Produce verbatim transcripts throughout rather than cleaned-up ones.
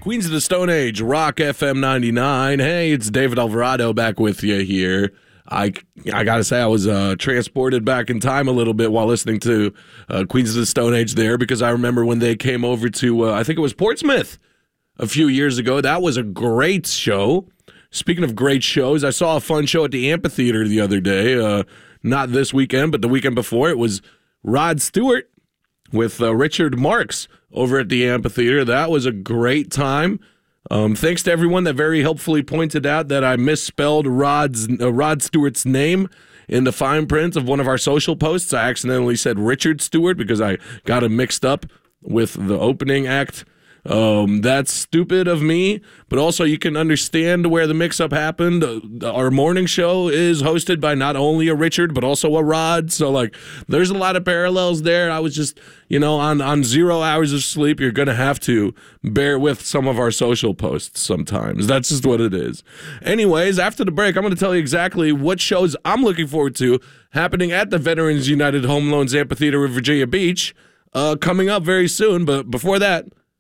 Queens of the Stone Age, Rock F M ninety-nine. Hey, it's David Alvarado back with you here. I, I gotta say, I was uh, transported back in time a little bit while listening to uh, Queens of the Stone Age there, because I remember when they came over to, uh, I think it was Portsmouth a few years ago. That was a great show. Speaking of great shows, I saw a fun show at the amphitheater the other day. Uh, not this weekend, but the weekend before. It was Rod Stewart with uh, Richard Marx over at the amphitheater. That was a great time. Um, thanks to everyone that very helpfully pointed out that I misspelled Rod's uh, Rod Stewart's name in the fine print of one of our social posts. I accidentally said Richard Stewart because I got him mixed up with the opening act. Um, that's stupid of me, but also you can understand where the mix-up happened. Uh, our morning show is hosted by not only a Richard, but also a Rod, so, like, there's a lot of parallels there. I was just, you know, on, on zero hours of sleep, you're going to have to bear with some of our social posts sometimes. That's just what it is. Anyways, after the break, I'm going to tell you exactly what shows I'm looking forward to happening at the Veterans United Home Loans Amphitheater in Virginia Beach, uh, coming up very soon, but before that,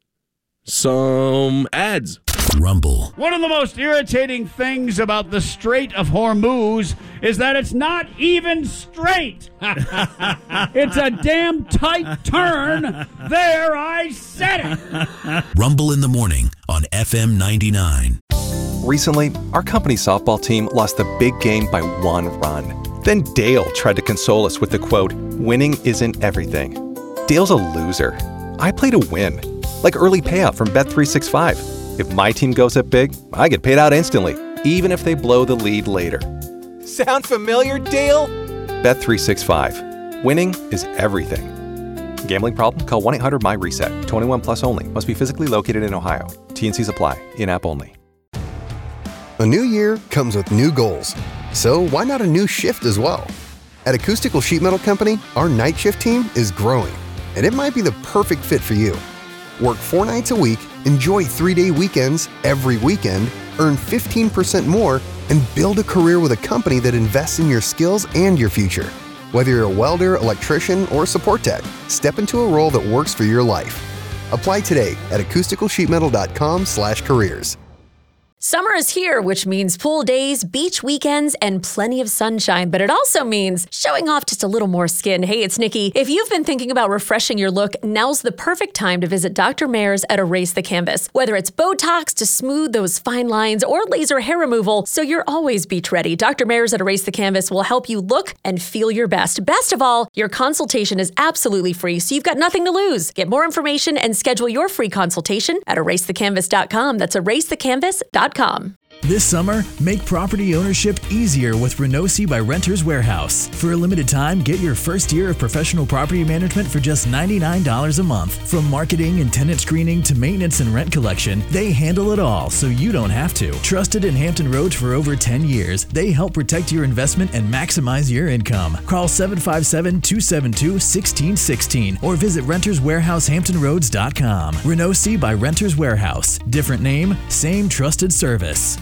some ads. Rumble. One of the most irritating things about the Strait of Hormuz is that it's not even straight. It's a damn tight turn. There, I said it. Rumble in the morning on F M ninety-nine. Recently, our company softball team lost the big game by one run. Then Dale tried to console us with the quote, "Winning isn't everything." Dale's a loser. I play to win. Like early payout from Bet three sixty-five. If my team goes up big, I get paid out instantly, even if they blow the lead later. Sound familiar, Dale? Bet three sixty-five. Winning is everything. Gambling problem? Call one eight hundred M Y reset. twenty-one plus only. Must be physically located in Ohio. T and Cs apply. In-app only. A new year comes with new goals. So why not a new shift as well? At Acoustical Sheet Metal Company, our night shift team is growing, and it might be the perfect fit for you. Work four nights a week, enjoy three-day weekends every weekend, earn fifteen percent more, and build a career with a company that invests in your skills and your future. Whether you're a welder, electrician, or support tech, step into a role that works for your life. Apply today at acoustical sheet metal dot com slash careers. Summer is here, which means pool days, beach weekends, and plenty of sunshine, but it also means showing off just a little more skin. Hey, it's Nikki. If you've been thinking about refreshing your look, now's the perfect time to visit Doctor Mayer's at Erase the Canvas. Whether it's Botox to smooth those fine lines or laser hair removal, so you're always beach ready, Doctor Mayer's at Erase the Canvas will help you look and feel your best. Best of all, your consultation is absolutely free, so you've got nothing to lose. Get more information and schedule your free consultation at erase the canvas dot com. That's erase the canvas dot com. This summer, make property ownership easier with Renosi by Renters Warehouse. For a limited time, get your first year of professional property management for just ninety-nine dollars a month. From marketing and tenant screening to maintenance and rent collection, they handle it all so you don't have to. Trusted in Hampton Roads for over ten years, they help protect your investment and maximize your income. Call seven five seven, two seven two, one six one six or visit renters warehouse hampton roads dot com. Renosi by Renters Warehouse. Different name, same trusted service.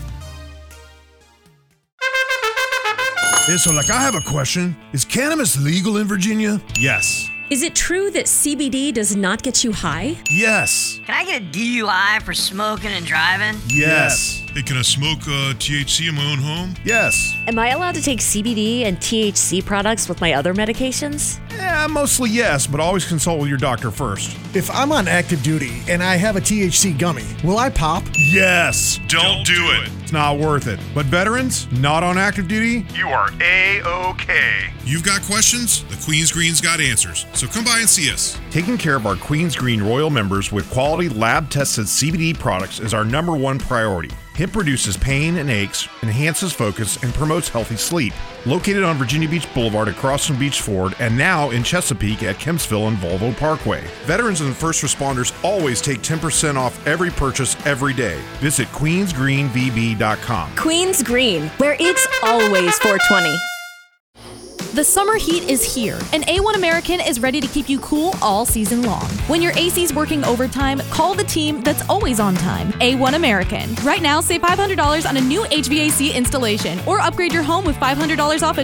Yeah, so, like, I have a question. Is cannabis legal in Virginia? Yes. Is it true that C B D does not get you high? Yes. Can I get a D U I for smoking and driving? Yes. Hey, can I smoke uh, T H C in my own home? Yes. Am I allowed to take C B D and T H C products with my other medications? Yeah, mostly yes, but always consult with your doctor first. If I'm on active duty and I have a T H C gummy, will I pop? Yes. Don't, Don't do it. It's not worth it. But veterans, not on active duty, you are A-OK. You've got questions? The Queen's Green's got answers. So come by and see us. Taking care of our Queen's Green Royal members with quality lab-tested C B D products is our number one priority. Hemp reduces pain and aches, enhances focus, and promotes healthy sleep. Located on Virginia Beach Boulevard across from Beach Ford, and now in Chesapeake at Kempsville and Volvo Parkway. Veterans and first responders always take ten percent off every purchase every day. Visit queens green v b dot com. Queen's Green, where it's always four twenty. The summer heat is here, and A one American is ready to keep you cool all season long. When your A C's working overtime, call the team that's always on time. A one American. Right now, save five hundred dollars on a new H V A C installation, or upgrade your home with five hundred dollars off a